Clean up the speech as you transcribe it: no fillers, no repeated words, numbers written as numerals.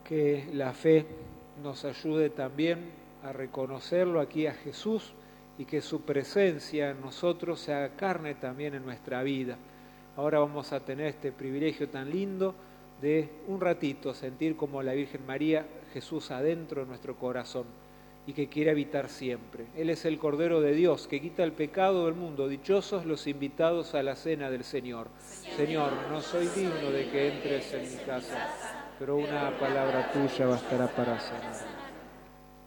Que la fe nos ayude también a reconocerlo aquí a Jesús y que su presencia en nosotros se haga carne también en nuestra vida. Ahora vamos a tener este privilegio tan lindo de un ratito sentir como la Virgen María, Jesús adentro de nuestro corazón y que quiere habitar siempre. Él es el Cordero de Dios que quita el pecado del mundo. Dichosos los invitados a la cena del Señor. Señor, no soy digno de que entres en mi casa, pero una palabra tuya bastará para sanar.